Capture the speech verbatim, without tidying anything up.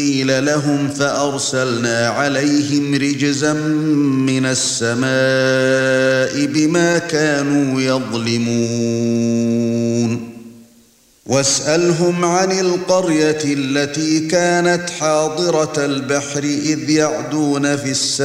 قيل لهم فأرسلنا عليهم رجزا من السماء بما كانوا يظلمون واسألهم عن القرية التي كانت حاضرة البحر إذ يعدون في السبت